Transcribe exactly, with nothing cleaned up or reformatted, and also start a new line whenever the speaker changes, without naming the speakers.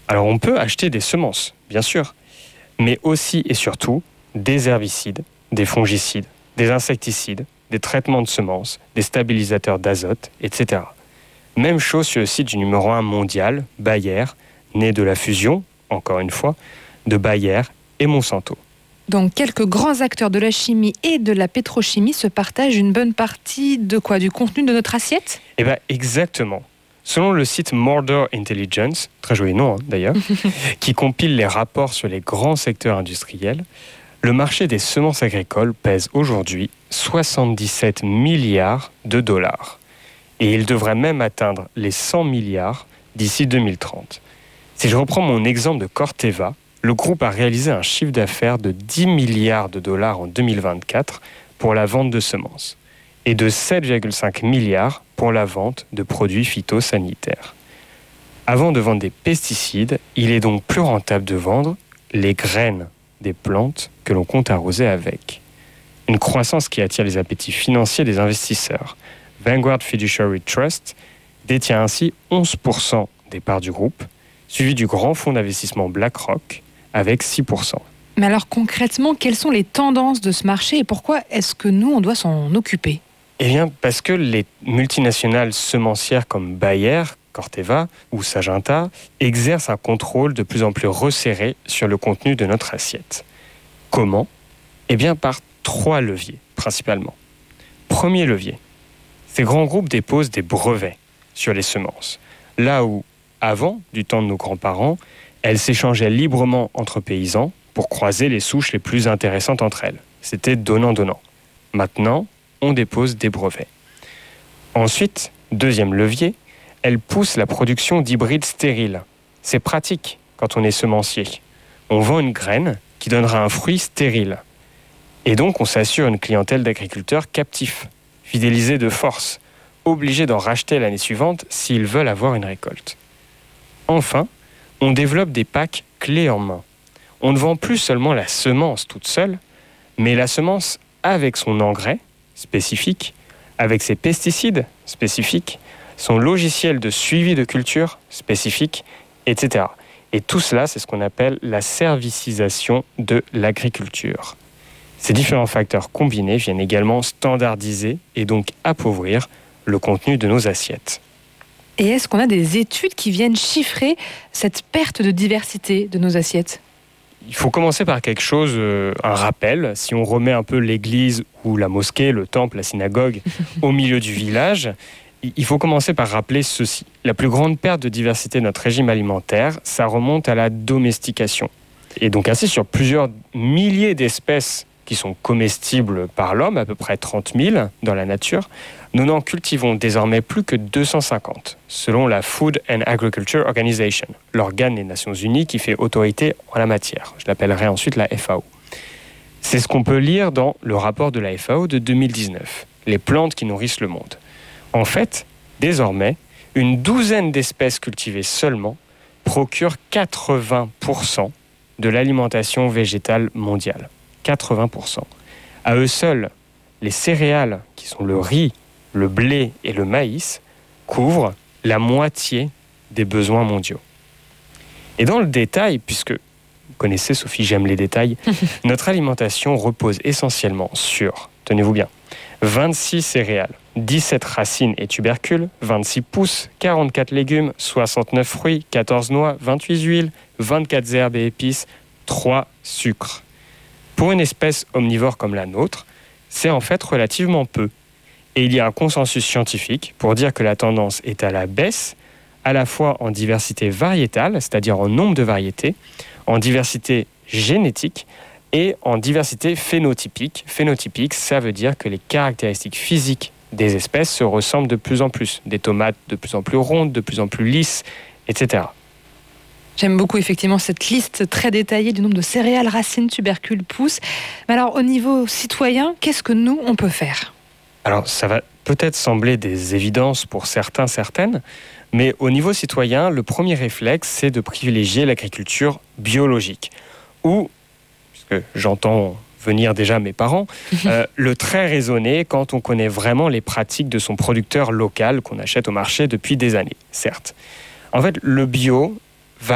Alors on peut acheter des semences, bien sûr, mais aussi et surtout des herbicides, des fongicides, des insecticides, des traitements de semences, des stabilisateurs d'azote, et cetera. Même chose sur le site du numéro un mondial, Bayer, né de la fusion, encore une fois, de Bayer et Monsanto.
Donc quelques grands acteurs de la chimie et de la pétrochimie se partagent une bonne partie de quoi ? Du contenu de notre assiette ?
Eh bien exactement. Selon le site Mordor Intelligence, très joli nom hein, d'ailleurs, qui compile les rapports sur les grands secteurs industriels, le marché des semences agricoles pèse aujourd'hui soixante-dix-sept milliards de dollars. Et il devrait même atteindre les cent milliards d'ici deux mille trente. Si je reprends mon exemple de Corteva, le groupe a réalisé un chiffre d'affaires de dix milliards de dollars en deux mille vingt-quatre pour la vente de semences et de sept virgule cinq milliards pour la vente de produits phytosanitaires. Avant de vendre des pesticides, il est donc plus rentable de vendre les graines des plantes que l'on compte arroser avec. Une croissance qui attire les appétits financiers des investisseurs. Vanguard Fiduciary Trust détient ainsi onze pour cent des parts du groupe, suivi du grand fonds d'investissement BlackRock avec six pour cent.
Mais alors concrètement, quelles sont les tendances de ce marché et pourquoi est-ce que nous, on doit s'en occuper ?
Eh bien, parce que les multinationales semencières comme Bayer, Corteva ou Syngenta exercent un contrôle de plus en plus resserré sur le contenu de notre assiette. Comment ? Eh bien, par trois leviers, principalement. Premier levier, ces grands groupes déposent des brevets sur les semences. Là où, avant, du temps de nos grands-parents, elles s'échangeaient librement entre paysans pour croiser les souches les plus intéressantes entre elles. C'était donnant-donnant. Maintenant, on dépose des brevets. Ensuite, deuxième levier, elles poussent la production d'hybrides stériles. C'est pratique quand on est semencier. On vend une graine qui donnera un fruit stérile. Et donc, on s'assure une clientèle d'agriculteurs captifs, fidélisés de force, obligés d'en racheter l'année suivante s'ils veulent avoir une récolte. Enfin, on développe des packs clés en main. On ne vend plus seulement la semence toute seule, mais la semence avec son engrais spécifique, avec ses pesticides spécifiques, son logiciel de suivi de culture spécifique, et cetera. Et tout cela, c'est ce qu'on appelle la servicisation de l'agriculture. Ces différents facteurs combinés viennent également standardiser et donc appauvrir le contenu de nos assiettes.
Et est-ce qu'on a des études qui viennent chiffrer cette perte de diversité de nos assiettes ?
Il faut commencer par quelque chose, euh, un rappel. Si on remet un peu l'église ou la mosquée, le temple, la synagogue au milieu du village, il faut commencer par rappeler ceci. La plus grande perte de diversité de notre régime alimentaire, ça remonte à la domestication. Et donc ainsi sur plusieurs milliers d'espèces qui sont comestibles par l'homme, à peu près trente mille dans la nature, nous n'en cultivons désormais plus que deux cent cinquante, selon la Food and Agriculture Organization, l'organe des Nations Unies qui fait autorité en la matière. Je l'appellerai ensuite la F A O. C'est ce qu'on peut lire dans le rapport de la F A O de deux mille dix-neuf, les plantes qui nourrissent le monde. En fait, désormais, une douzaine d'espèces cultivées seulement procurent quatre-vingts pour cent de l'alimentation végétale mondiale. quatre-vingts pour cent. À eux seuls, les céréales, qui sont le riz, le blé et le maïs, couvrent la moitié des besoins mondiaux. Et dans le détail, puisque vous connaissez Sophie, j'aime les détails, notre alimentation repose essentiellement sur, tenez-vous bien, vingt-six céréales, dix-sept racines et tubercules, vingt-six pousses, quarante-quatre légumes, soixante-neuf fruits, quatorze noix, vingt-huit huiles, vingt-quatre herbes et épices, trois sucres. Pour une espèce omnivore comme la nôtre, c'est en fait relativement peu. Et il y a un consensus scientifique pour dire que la tendance est à la baisse, à la fois en diversité variétale, c'est-à-dire en nombre de variétés, en diversité génétique et en diversité phénotypique. Phénotypique, ça veut dire que les caractéristiques physiques des espèces se ressemblent de plus en plus. Des tomates de plus en plus rondes, de plus en plus lisses, et cetera.
J'aime beaucoup effectivement cette liste très détaillée du nombre de céréales, racines, tubercules, pousses. Mais alors au niveau citoyen, qu'est-ce que nous, on peut faire ?
Alors ça va peut-être sembler des évidences pour certains, certaines, mais au niveau citoyen, le premier réflexe, c'est de privilégier l'agriculture biologique. Ou, puisque j'entends venir déjà mes parents, euh, le très raisonné quand on connaît vraiment les pratiques de son producteur local qu'on achète au marché depuis des années, certes. En fait, le bio